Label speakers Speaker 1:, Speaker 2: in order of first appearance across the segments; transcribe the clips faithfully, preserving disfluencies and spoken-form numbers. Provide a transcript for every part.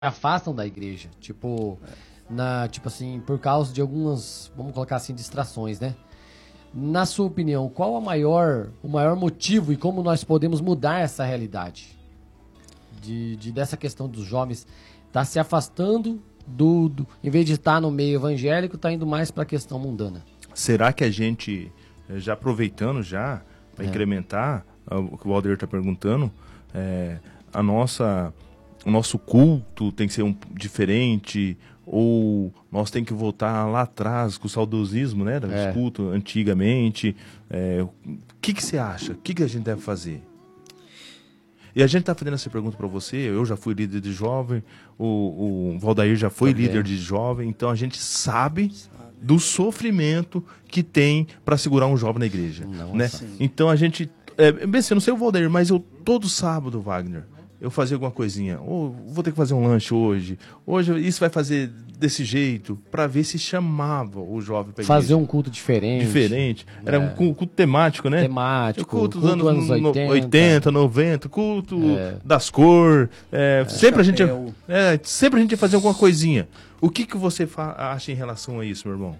Speaker 1: afastam da igreja. Tipo, na, tipo assim, por causa de algumas, vamos colocar assim, distrações, né? Na sua opinião, qual a maior, o maior motivo e como nós podemos mudar essa realidade? De, de dessa questão dos jovens estar tá se afastando do, do... Em vez de estar no meio evangélico, está indo mais para a questão mundana.
Speaker 2: Será que a gente, já aproveitando já, para é. incrementar o que o Alder está perguntando, é, a nossa, o nosso culto tem que ser um diferente, ou nós tem que voltar lá atrás com o saudosismo, né, do é. culto antigamente? É, o que que você acha? O que que a gente deve fazer? E a gente está fazendo essa pergunta para você. Eu já fui líder de jovem, o, o Valdair já foi Também. líder de jovem, então a gente sabe do sofrimento que tem para segurar um jovem na igreja. Não, né? Então a gente, é, bem assim, eu não sei o Valdair, mas eu todo sábado, Wagner, eu fazia alguma coisinha. Ou oh, vou ter que fazer um lanche hoje. Hoje isso vai fazer desse jeito, para ver se chamava o jovem para
Speaker 1: fazer um culto diferente.
Speaker 2: Diferente. Era é. um culto temático, né?
Speaker 1: Temático.
Speaker 2: O culto dos
Speaker 1: culto
Speaker 2: anos,
Speaker 1: anos oitenta.
Speaker 2: oitenta, noventa, culto é. das cores. É, é. Sempre, a gente, é, sempre a gente ia fazer alguma coisinha. O que, que você acha em relação a isso, meu irmão?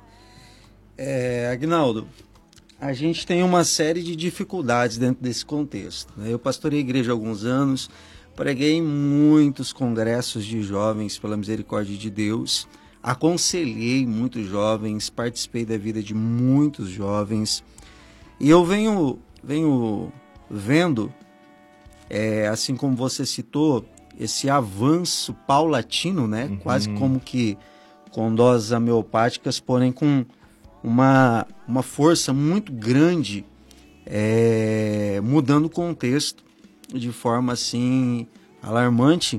Speaker 3: É, Agnaldo, a gente tem uma série de dificuldades dentro desse contexto, né? Eu pastorei a igreja há alguns anos, preguei em muitos congressos de jovens pela misericórdia de Deus, aconselhei muitos jovens, participei da vida de muitos jovens, e eu venho, venho vendo, é, assim como você citou, esse avanço paulatino, né? Uhum. Quase como que com doses homeopáticas, porém com uma, uma força muito grande, é, mudando o contexto de forma assim alarmante.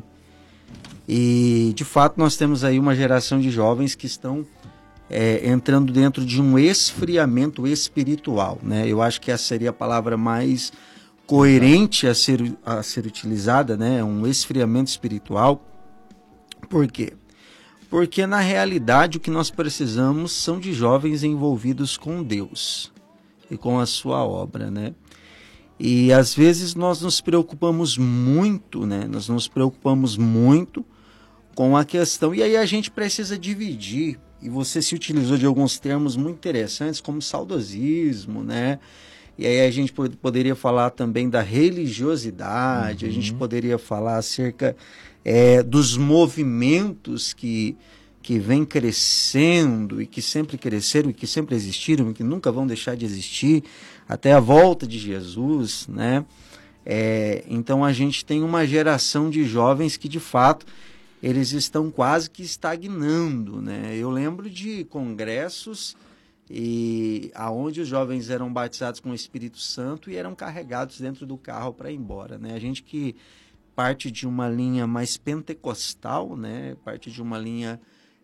Speaker 3: E de fato nós temos aí uma geração de jovens que estão é, entrando dentro de um esfriamento espiritual, né? Eu acho que essa seria a palavra mais coerente a ser, a ser utilizada, né? Um esfriamento espiritual. Por quê? Porque na realidade o que nós precisamos são de jovens envolvidos com Deus e com a sua obra, né? E às vezes nós nos preocupamos muito, né? Nós nos preocupamos muito com a questão, e aí a gente precisa dividir, e você se utilizou de alguns termos muito interessantes, como saudosismo, né? E aí a gente poderia falar também da religiosidade, uhum. a gente poderia falar acerca é, dos movimentos que, que vêm crescendo e que sempre cresceram e que sempre existiram e que nunca vão deixar de existir até a volta de Jesus, né? É, então a gente tem uma geração de jovens que de fato eles estão quase que estagnando, né? Eu lembro de congressos e aonde os jovens eram batizados com o Espírito Santo e eram carregados dentro do carro para ir embora, né? A gente que parte de uma linha mais pentecostal, né? Parte de uma linha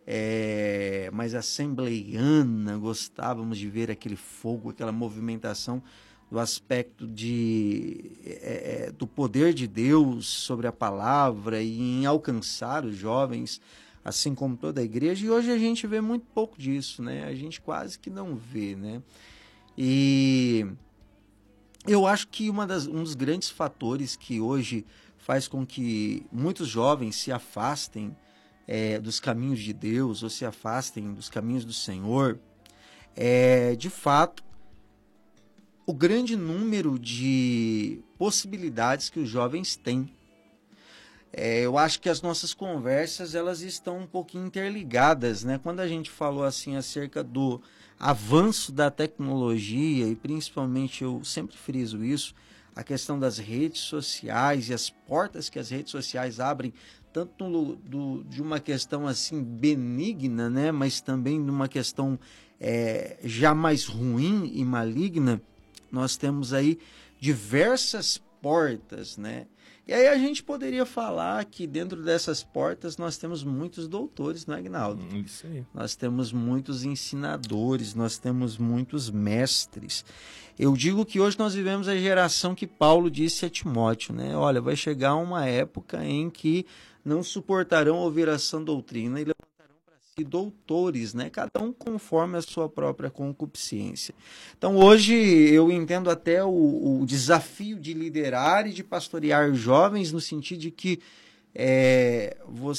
Speaker 3: é, mais assembleiana, gostávamos de ver aquele fogo, aquela movimentação do aspecto de, é, do poder de Deus sobre a palavra e em alcançar os jovens, assim como toda a igreja, e hoje a gente vê muito pouco disso, né? A gente quase que não vê, né? E eu acho que uma das, um dos grandes fatores que hoje faz com que muitos jovens se afastem é, dos caminhos de Deus ou se afastem dos caminhos do Senhor é, de fato, o grande número de possibilidades que os jovens têm. É, eu acho que as nossas conversas elas estão um pouquinho interligadas, né? Quando a gente falou assim acerca do avanço da tecnologia e principalmente eu sempre friso isso, a questão das redes sociais e as portas que as redes sociais abrem tanto no, do, de uma questão assim benigna, né? Mas também de uma questão é, já mais ruim e maligna, nós temos aí diversas portas, né? E aí a gente poderia falar que dentro dessas portas nós temos muitos doutores, não é, Agnaldo?
Speaker 2: Isso aí.
Speaker 3: Nós temos muitos ensinadores, nós temos muitos mestres. Eu digo que hoje nós vivemos a geração que Paulo disse a Timóteo, né? Olha, vai chegar uma época em que não suportarão ouvir a sã doutrina e levantarão para si doutores, né? Cada um conforme a sua própria concupiscência. Então hoje eu entendo até o, o desafio de liderar e de pastorear jovens no sentido de que é,